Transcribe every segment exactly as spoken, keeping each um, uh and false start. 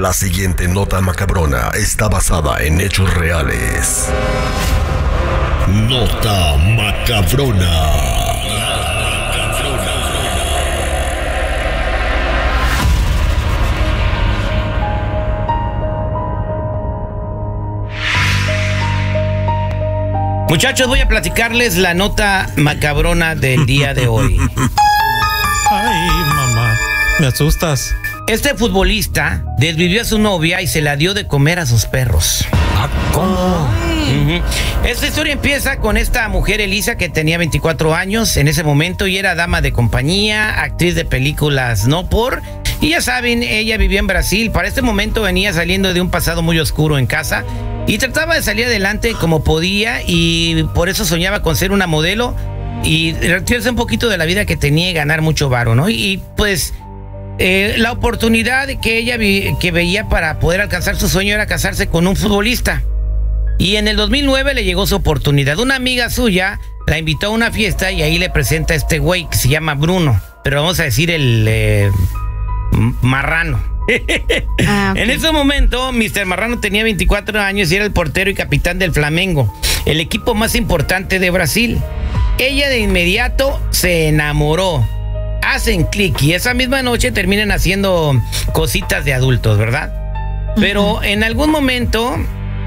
La siguiente nota macabrona está basada en hechos reales. Nota macabrona. Muchachos, voy a platicarles la nota macabrona del día de hoy. Ay, mamá, me asustas. Este futbolista desvivió a su novia y se la dio de comer a sus perros. ¿Cómo? Uh-huh. Esta historia empieza con esta mujer Elisa, que tenía veinticuatro años en ese momento y era dama de compañía, actriz de películas no por... Y ya saben, ella vivía en Brasil. Para este momento venía saliendo de un pasado muy oscuro en casa y trataba de salir adelante como podía, y por eso soñaba con ser una modelo y retirarse un poquito de la vida que tenía y ganar mucho varo, ¿no? Y, y pues eh, la oportunidad que ella vi, que veía para poder alcanzar su sueño era casarse con un futbolista. Y en el dos mil nueve le llegó su oportunidad. Una amiga suya la invitó a una fiesta y ahí le presenta a este güey que se llama Bruno, pero vamos a decir el eh, marrano. Ah, okay. En ese momento, mister Marrano tenía veinticuatro años y era el portero y capitán del Flamengo, el equipo más importante de Brasil. Ella de inmediato se enamoró. Hacen clic y esa misma noche terminan haciendo cositas de adultos, ¿verdad? Uh-huh. Pero en algún momento,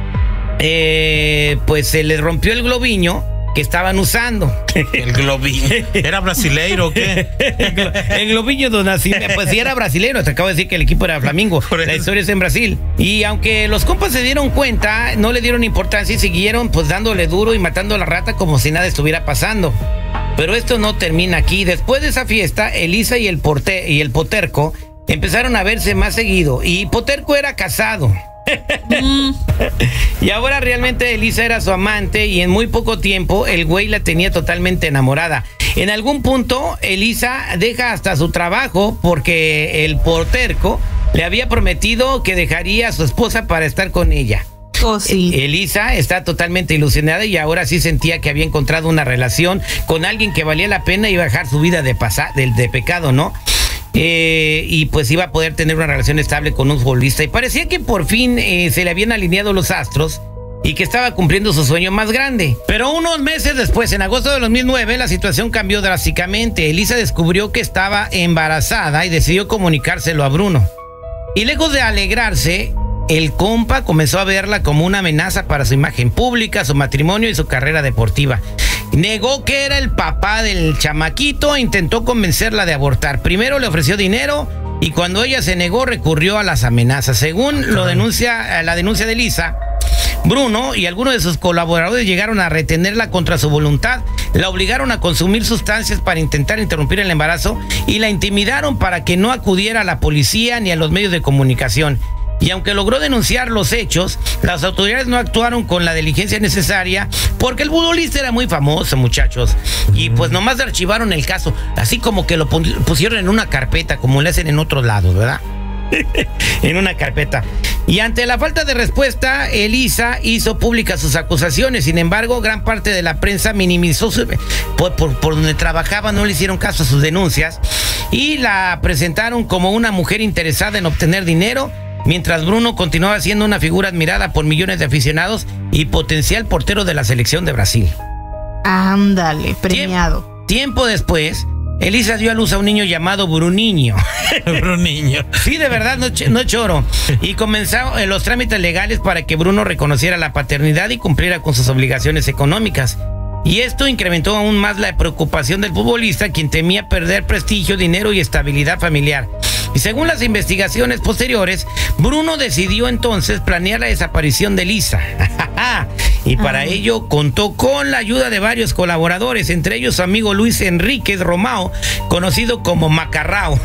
eh, pues se les rompió el globiño que estaban usando. ¿El globiño? ¿Era brasileiro o qué? El, glo el globiño de nacimiento. Pues sí era brasileiro. Te acabo de decir que el equipo era Flamengo. La historia es en Brasil. Y aunque los compas se dieron cuenta, no le dieron importancia y siguieron pues dándole duro y matando a la rata como si nada estuviera pasando. Pero esto no termina aquí. Después de esa fiesta, Elisa y el, porte y el Poterco empezaron a verse más seguido. Y Poterco era casado. Mm. Y ahora realmente Elisa era su amante y en muy poco tiempo el güey la tenía totalmente enamorada. En algún punto Elisa deja hasta su trabajo porque el Poterco le había prometido que dejaría a su esposa para estar con ella. Oh, sí. Elisa está totalmente ilusionada y ahora sí sentía que había encontrado una relación con alguien que valía la pena y iba a dejar su vida de, de, de pecado, ¿no? Eh, y pues iba a poder tener una relación estable con un futbolista. Y parecía que por fin eh, se le habían alineado los astros y que estaba cumpliendo su sueño más grande. Pero unos meses después, en agosto de dos mil nueve, la situación cambió drásticamente. Elisa descubrió que estaba embarazada y decidió comunicárselo a Bruno. Y lejos de alegrarse, el compa comenzó a verla como una amenaza para su imagen pública, su matrimonio y su carrera deportiva. Negó que era el papá del chamaquito e intentó convencerla de abortar. Primero le ofreció dinero y cuando ella se negó recurrió a las amenazas. Según lo denuncia, la denuncia de Elisa, Bruno y algunos de sus colaboradores llegaron a retenerla contra su voluntad, la obligaron a consumir sustancias para intentar interrumpir el embarazo y la intimidaron para que no acudiera a la policía ni a los medios de comunicación. Y aunque logró denunciar los hechos, las autoridades no actuaron con la diligencia necesaria porque el futbolista era muy famoso, muchachos. Y pues nomás archivaron el caso, así como que lo pusieron en una carpeta, como le hacen en otros lados, ¿verdad? En una carpeta. Y ante la falta de respuesta, Elisa hizo públicas sus acusaciones. Sin embargo, gran parte de la prensa minimizó su, por, por, por donde trabajaba, no le hicieron caso a sus denuncias y la presentaron como una mujer interesada en obtener dinero, mientras Bruno continuaba siendo una figura admirada por millones de aficionados y potencial portero de la selección de Brasil. Ándale, premiado. Tiempo, tiempo después, Elisa dio a luz a un niño llamado Bruniño. Bruniño. Sí, de verdad, no, no choro. Y comenzaron los trámites legales para que Bruno reconociera la paternidad y cumpliera con sus obligaciones económicas. Y esto incrementó aún más la preocupación del futbolista, quien temía perder prestigio, dinero y estabilidad familiar. Y según las investigaciones posteriores, Bruno decidió entonces planear la desaparición de Elisa. Y para Ay. ello contó con la ayuda de varios colaboradores, entre ellos su amigo Luis Enríquez Romao, conocido como Macarrao.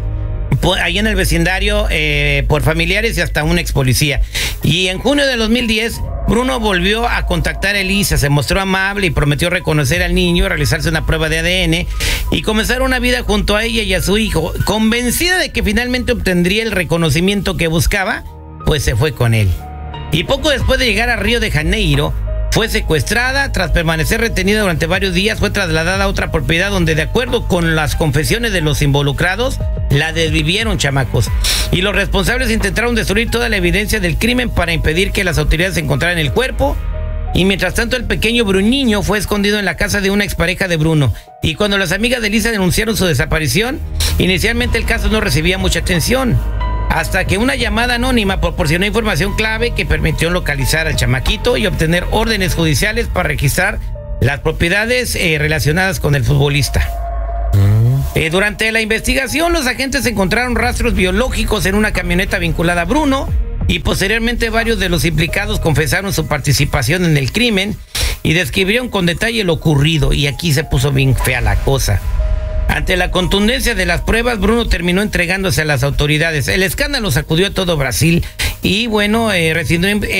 Ahí en el vecindario, eh, por familiares y hasta un ex policía. Y en junio de dos mil diez, Bruno volvió a contactar a Elisa, se mostró amable y prometió reconocer al niño, realizarse una prueba de A D N y comenzar una vida junto a ella y a su hijo. Convencida de que finalmente obtendría el reconocimiento que buscaba, pues se fue con él. Y poco después de llegar a Río de Janeiro, fue secuestrada. Tras permanecer retenida durante varios días, fue trasladada a otra propiedad donde, de acuerdo con las confesiones de los involucrados, La desvivieron, chamacos. Y los responsables intentaron destruir toda la evidencia del crimen para impedir que las autoridades encontraran el cuerpo. Y mientras tanto, el pequeño Bruniño fue escondido en la casa de una expareja de Bruno. Y cuando las amigas de Lisa denunciaron su desaparición, inicialmente el caso no recibía mucha atención. Hasta que una llamada anónima proporcionó información clave que permitió localizar al chamaquito y obtener órdenes judiciales para registrar las propiedades eh, relacionadas con el futbolista. Eh, durante la investigación, los agentes encontraron rastros biológicos en una camioneta vinculada a Bruno y posteriormente varios de los implicados confesaron su participación en el crimen y describieron con detalle lo ocurrido. Y aquí se puso bien fea la cosa. Ante la contundencia de las pruebas, Bruno terminó entregándose a las autoridades. El escándalo sacudió a todo Brasil y bueno, eh, recibió